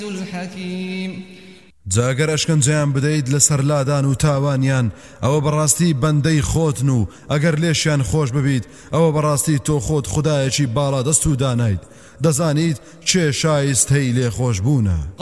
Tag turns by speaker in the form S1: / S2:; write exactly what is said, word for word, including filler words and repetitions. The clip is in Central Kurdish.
S1: الحكيم
S2: جاگەر ئەشکەنجەیان بدەیت لەسەر لادان و تاوانیان ئەوە بەڕاستی بەندەی خۆتن و ئەگەر لێشیان خۆش ببیت ئەوە بەڕاستی تۆ خۆت خودایەکی باڵا دەست و دانایت دەزانیت چێ شایستەی لێخۆش بوونە.